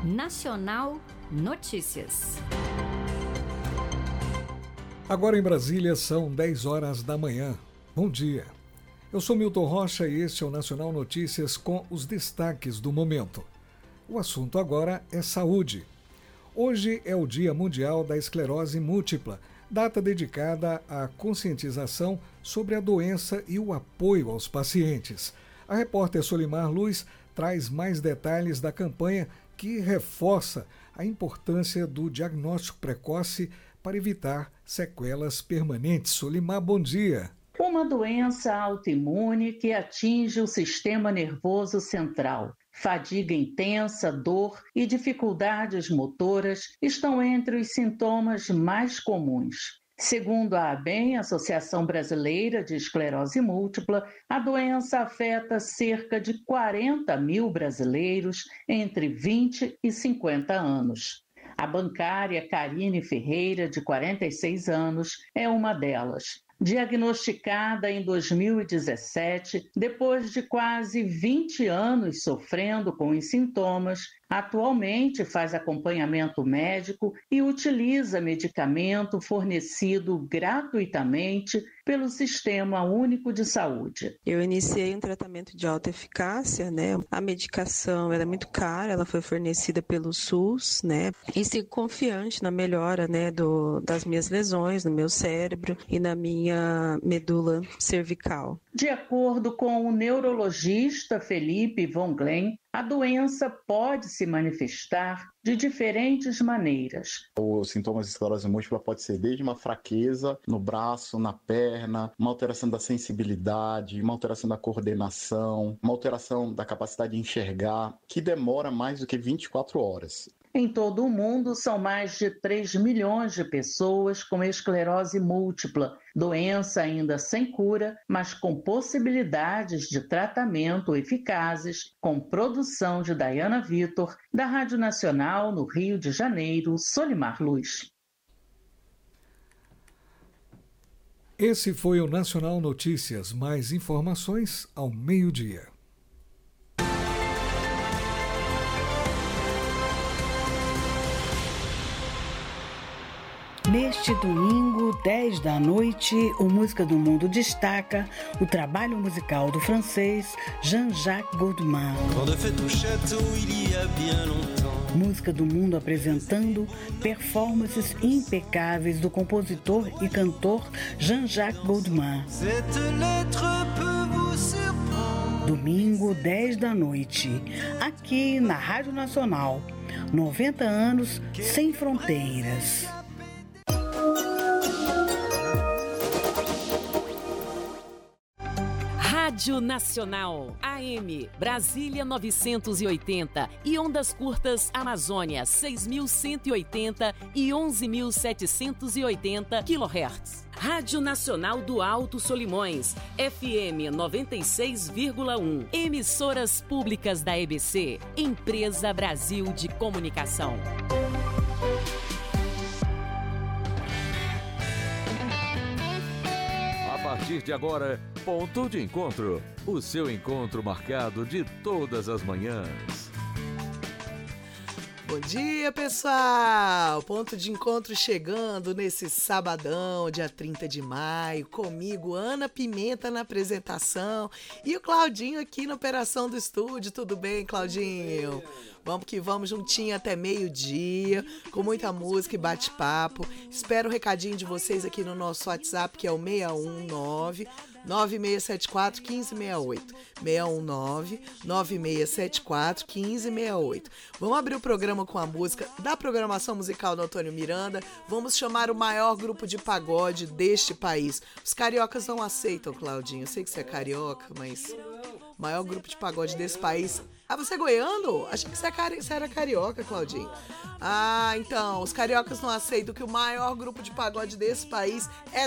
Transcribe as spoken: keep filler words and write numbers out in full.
Nacional Notícias. Agora em Brasília são dez horas da manhã. Bom dia. Eu sou Milton Rocha e este é o Nacional Notícias com os destaques do momento. O assunto agora é saúde. Hoje é o Dia Mundial da Esclerose Múltipla, data dedicada à conscientização sobre a doença e o apoio aos pacientes. A repórter Solimar Luz traz mais detalhes da campanha que reforça a importância do diagnóstico precoce para evitar sequelas permanentes. Solimar, bom dia. Uma doença autoimune que atinge o sistema nervoso central. Fadiga intensa, dor e dificuldades motoras estão entre os sintomas mais comuns. Segundo a ABEM, Associação Brasileira de Esclerose Múltipla, a doença afeta cerca de quarenta mil brasileiros entre vinte e cinquenta anos. A bancária Karine Ferreira, de quarenta e seis anos, é uma delas. Diagnosticada em dois mil e dezessete, depois de quase vinte anos sofrendo com os sintomas, atualmente faz acompanhamento médico e utiliza medicamento fornecido gratuitamente pelo Sistema Único de Saúde. Eu iniciei um tratamento de alta eficácia, né? A medicação era muito cara, ela foi fornecida pelo SUS, né? E sigo confiante na melhora, né, do, das minhas lesões no meu cérebro e na minha medula cervical. De acordo com o neurologista Felipe Von Glen, a doença pode se manifestar de diferentes maneiras. Os sintomas de esclerose múltipla pode ser desde uma fraqueza no braço, na perna, uma alteração da sensibilidade, uma alteração da coordenação, uma alteração da capacidade de enxergar, que demora mais do que vinte e quatro horas. Em todo o mundo, são mais de três milhões de pessoas com esclerose múltipla, doença ainda sem cura, mas com possibilidades de tratamento eficazes, com produção de Dayana Vitor, da Rádio Nacional, no Rio de Janeiro, Solimar Luz. Esse foi o Nacional Notícias. Mais informações ao meio-dia. Neste domingo, dez da noite, o Música do Mundo destaca o trabalho musical do francês Jean-Jacques Goldman. Música do Mundo apresentando performances impecáveis do compositor e cantor Jean-Jacques Goldman. Domingo, dez da noite, aqui na Rádio Nacional. noventa anos sem fronteiras. Rádio Nacional, A M, Brasília novecentos e oitenta e ondas curtas Amazônia seis mil cento e oitenta e onze mil setecentos e oitenta quilohertz. Rádio Nacional do Alto Solimões, F M noventa e seis vírgula um. Emissoras públicas da E B C, Empresa Brasil de Comunicação. A partir de agora, Ponto de Encontro, o seu encontro marcado de todas as manhãs. Bom dia, pessoal! Ponto de Encontro chegando nesse sabadão, dia trinta de maio, comigo, Ana Pimenta na apresentação e o Claudinho aqui na operação do estúdio. Tudo bem, Claudinho? Vamos que vamos juntinho até meio-dia, com muita música e bate-papo. Espero o recadinho de vocês aqui no nosso WhatsApp, que é o seis um nove, nove seis sete quatro, um cinco seis oito. seis um nove, nove seis sete quatro, um cinco seis oito. Vamos abrir o programa com a música da programação musical do Antônio Miranda. Vamos chamar o maior grupo de pagode deste país. Os cariocas não aceitam, Claudinho. Eu sei que você é carioca, mas o maior grupo de pagode desse país. Ah, você é goiano? Achei que você, é cari... você era carioca, Claudinho. Ah, então, os cariocas não aceitam que o maior grupo de pagode desse país é